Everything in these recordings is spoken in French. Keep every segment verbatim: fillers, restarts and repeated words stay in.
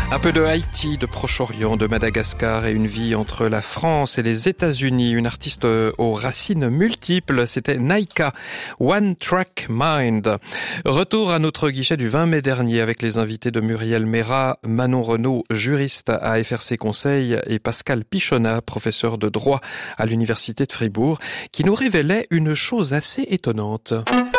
Un peu de Haïti, de Proche-Orient, de Madagascar et une vie entre la France et les États-Unis. Une artiste aux racines multiples, c'était Naika, One Track Mind. Retour à notre guichet du vingt mai dernier avec les invités de Muriel Mérat, Manon Renaud, juriste à F R C Conseil, et Pascal Pichonna, professeur de droit à l'Université de Fribourg, qui nous révélait une chose assez étonnante.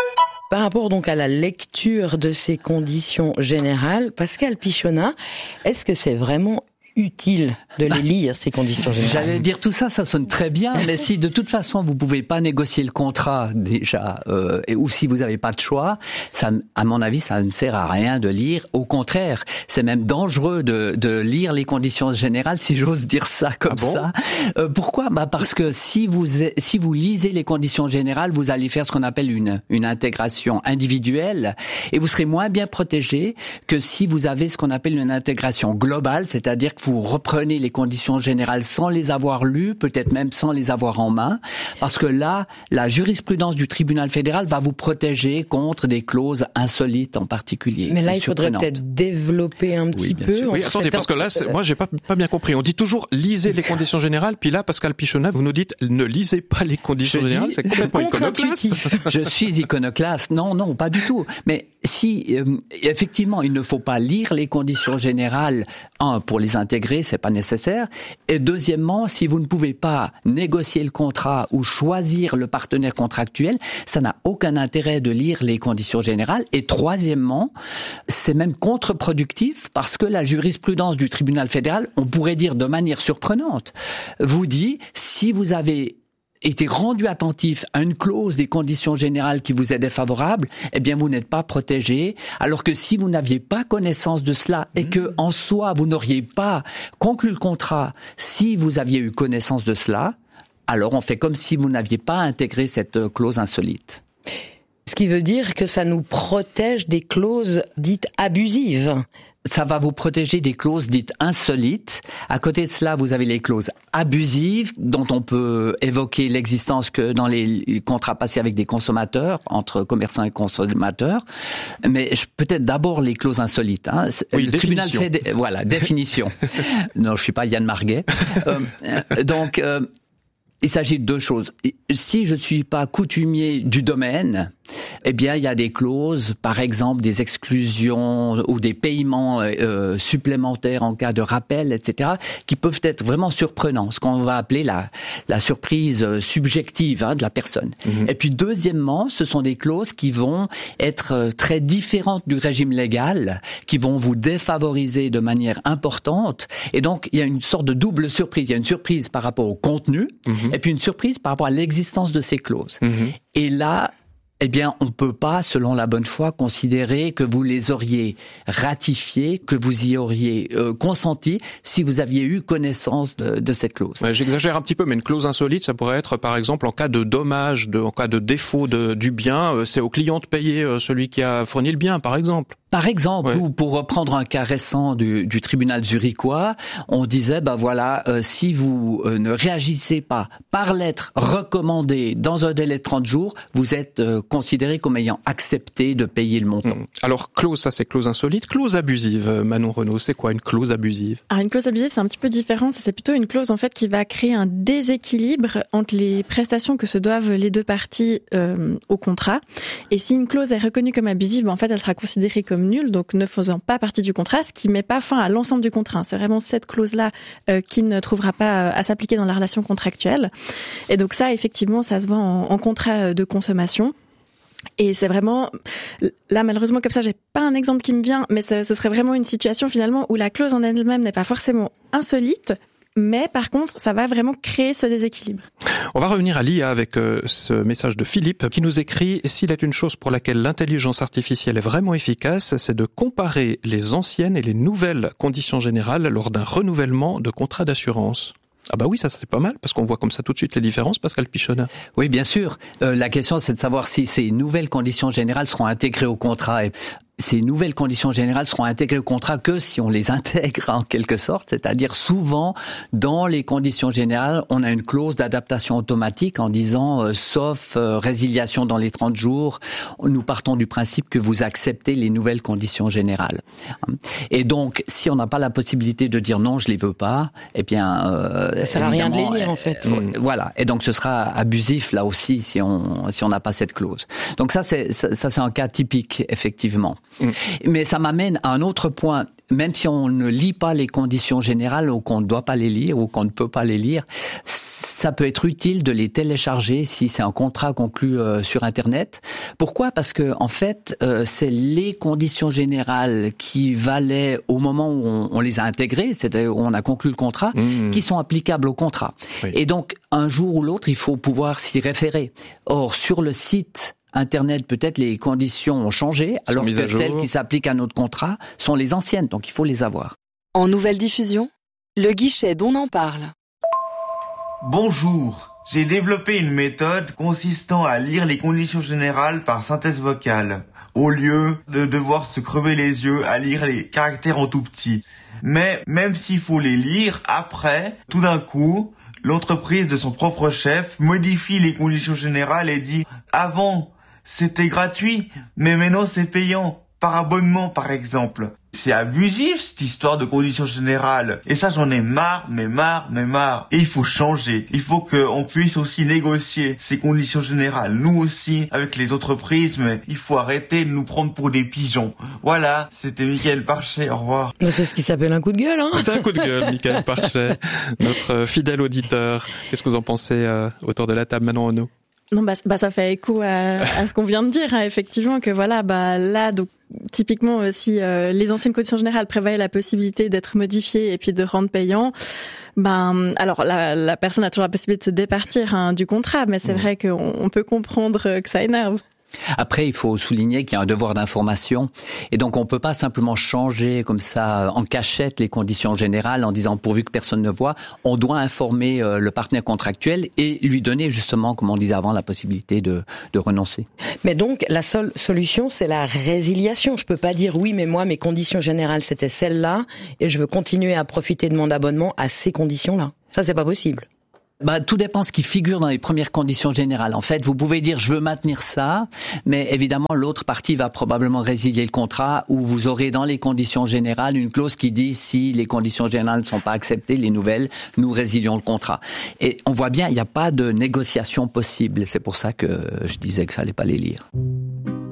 Par rapport donc à la lecture de ces conditions générales, Pascal Pichonna, est-ce que c'est vraiment utile de les lire, ces conditions générales? J'allais dire tout ça, ça sonne très bien, mais si de toute façon vous pouvez pas négocier le contrat déjà, euh, et, ou si vous n'avez pas de choix, ça, à mon avis, ça ne sert à rien de lire. Au contraire, c'est même dangereux de, de lire les conditions générales, si j'ose dire ça comme ah bon ça. Euh, pourquoi ? Bah parce que si vous si vous lisez les conditions générales, vous allez faire ce qu'on appelle une une intégration individuelle, et vous serez moins bien protégé que si vous avez ce qu'on appelle une intégration globale, c'est-à-dire que vous reprenez les conditions générales sans les avoir lues, peut-être même sans les avoir en main, parce que là, la jurisprudence du tribunal fédéral va vous protéger contre des clauses insolites en particulier. Mais là, il faudrait peut-être développer un petit oui, peu. Oui, attendez, parce que là, c'est, moi, j'ai pas, pas bien compris. On dit toujours lisez les conditions générales, puis là, Pascal Pichonna, vous nous dites ne lisez pas les conditions Je générales, dis, c'est complètement iconoclaste. Je suis iconoclaste. Non, non, pas du tout. Mais si, euh, effectivement, il ne faut pas lire les conditions générales, un, pour les intégrer, c'est pas nécessaire. Et deuxièmement, si vous ne pouvez pas négocier le contrat ou choisir le partenaire contractuel, ça n'a aucun intérêt de lire les conditions générales. Et troisièmement, c'est même contre-productif parce que la jurisprudence du tribunal fédéral, on pourrait dire de manière surprenante, vous dit, si vous avez été rendu attentif à une clause des conditions générales qui vous est défavorable, eh bien vous n'êtes pas protégé. Alors que si vous n'aviez pas connaissance de cela et que en soi vous n'auriez pas conclu le contrat si vous aviez eu connaissance de cela, alors on fait comme si vous n'aviez pas intégré cette clause insolite. Ce qui veut dire que ça nous protège des clauses dites abusives. Ça va vous protéger des clauses dites insolites. À côté de cela, vous avez les clauses abusives, dont on peut évoquer l'existence que dans les contrats passés avec des consommateurs, entre commerçants et consommateurs. Mais peut-être d'abord les clauses insolites. Hein. Oui, le définition. tribunal fait des... Voilà, définition. Non, je suis pas Yann Marguet. Euh, donc, euh, il s'agit de deux choses. Si je ne suis pas coutumier du domaine, eh bien, il y a des clauses, par exemple des exclusions ou des paiements euh, supplémentaires en cas de rappel, et cetera, qui peuvent être vraiment surprenants, ce qu'on va appeler la, la surprise subjective hein, de la personne. Mmh. Et puis, deuxièmement, ce sont des clauses qui vont être très différentes du régime légal, qui vont vous défavoriser de manière importante. Et donc, il y a une sorte de double surprise. Il y a une surprise par rapport au contenu, mmh. et puis une surprise par rapport à l'existence de ces clauses. Mmh. Et là, eh bien, on ne peut pas, selon la bonne foi, considérer que vous les auriez ratifiés, que vous y auriez euh, consenti si vous aviez eu connaissance de, de cette clause. Ouais, j'exagère un petit peu, mais une clause insolite, ça pourrait être, par exemple, en cas de dommage, de, en cas de défaut de, du bien, euh, c'est au client de payer euh, celui qui a fourni le bien, par exemple. Par exemple, ouais. ou pour reprendre un cas récent du, du tribunal zurichois, on disait, ben voilà, euh, si vous euh, ne réagissez pas par lettre recommandée dans un délai de trente jours, vous êtes euh, considéré comme ayant accepté de payer le montant. Mmh. Alors, clause, ça c'est clause insolite. Clause abusive, Manon Renaud, c'est quoi une clause abusive ? Alors, une clause abusive, c'est un petit peu différent. C'est plutôt une clause en fait qui va créer un déséquilibre entre les prestations que se doivent les deux parties euh, au contrat. Et si une clause est reconnue comme abusive, ben, en fait, elle sera considérée comme nulle, donc ne faisant pas partie du contrat, ce qui met pas fin à l'ensemble du contrat. C'est vraiment cette clause-là euh, qui ne trouvera pas euh, à s'appliquer dans la relation contractuelle. Et donc ça, effectivement, ça se voit en, en contrat de consommation. Et c'est vraiment, là malheureusement comme ça j'ai pas un exemple qui me vient, mais ce, ce serait vraiment une situation finalement où la clause en elle-même n'est pas forcément insolite, mais par contre ça va vraiment créer ce déséquilibre. On va revenir à l'I A avec euh, ce message de Philippe qui nous écrit « S'il est une chose pour laquelle l'intelligence artificielle est vraiment efficace, c'est de comparer les anciennes et les nouvelles conditions générales lors d'un renouvellement de contrat d'assurance ». Ah bah oui, ça c'est pas mal, parce qu'on voit comme ça tout de suite les différences, Pascal Pichonna. Oui, bien sûr. Euh, la question c'est de savoir si ces nouvelles conditions générales seront intégrées au contrat. Et ces nouvelles conditions générales seront intégrées au contrat que si on les intègre en quelque sorte, c'est-à-dire souvent dans les conditions générales, on a une clause d'adaptation automatique en disant euh, sauf euh, résiliation dans les trente jours, nous partons du principe que vous acceptez les nouvelles conditions générales. Et donc, si on n'a pas la possibilité de dire non, je les veux pas, eh bien, euh, ça sert à rien de les lire en fait. Euh, voilà. Et donc, ce sera abusif là aussi si on si on n'a pas cette clause. Donc ça, c'est ça, ça c'est un cas typique effectivement. Mm. Mais ça m'amène à un autre point. Même si on ne lit pas les conditions générales ou qu'on ne doit pas les lire ou qu'on ne peut pas les lire, ça peut être utile de les télécharger si c'est un contrat conclu euh, sur Internet. Pourquoi ? Parce que en fait, euh, c'est les conditions générales qui valaient au moment où on, on les a intégrées, c'est-à-dire où on a conclu le contrat, mmh. qui sont applicables au contrat. Oui. Et donc, un jour ou l'autre, il faut pouvoir s'y référer. Or, sur le site Internet, peut-être les conditions ont changé, alors que celles qui s'appliquent à notre contrat sont les anciennes, donc il faut les avoir. En nouvelle diffusion, le guichet d'On en parle. Bonjour, j'ai développé une méthode consistant à lire les conditions générales par synthèse vocale, au lieu de devoir se crever les yeux à lire les caractères en tout petit. Mais même s'il faut les lire, après, tout d'un coup, l'entreprise de son propre chef modifie les conditions générales et dit « Avant, c'était gratuit, mais maintenant c'est payant, par abonnement par exemple. » C'est abusif cette histoire de conditions générales. Et ça j'en ai marre, mais marre, mais marre. Et il faut changer. Il faut qu'on puisse aussi négocier ces conditions générales. Nous aussi, avec les entreprises, mais il faut arrêter de nous prendre pour des pigeons. Voilà, c'était Michael Parchet, au revoir. C'est ce qui s'appelle un coup de gueule, hein. C'est un coup de gueule, Michael Parchet, notre fidèle auditeur. Qu'est-ce que vous en pensez euh, autour de la table, Manon Renaud? Non, bah, bah ça fait écho à, à ce qu'on vient de dire, hein, effectivement, que voilà, bah là, donc typiquement, si euh, les anciennes conditions générales prévoyaient la possibilité d'être modifiées et puis de rendre payant, ben alors la, la personne a toujours la possibilité de se départir hein, du contrat, mais c'est mmh. vrai qu'on on peut comprendre que ça énerve. Après, il faut souligner qu'il y a un devoir d'information et donc on peut pas simplement changer comme ça en cachette les conditions générales en disant pourvu que personne ne voit. On doit informer le partenaire contractuel et lui donner justement, comme on disait avant, la possibilité de, de renoncer. Mais donc la seule solution, c'est la résiliation. Je peux pas dire oui, mais moi mes conditions générales c'était celles-là et je veux continuer à profiter de mon abonnement à ces conditions-là. Ça, c'est pas possible. Bah, tout dépend ce qui figure dans les premières conditions générales. En fait, vous pouvez dire je veux maintenir ça, mais évidemment l'autre partie va probablement résilier le contrat ou vous aurez dans les conditions générales une clause qui dit si les conditions générales ne sont pas acceptées, les nouvelles, nous résilions le contrat. Et on voit bien, il n'y a pas de négociation possible. C'est pour ça que je disais qu'il fallait pas les lire.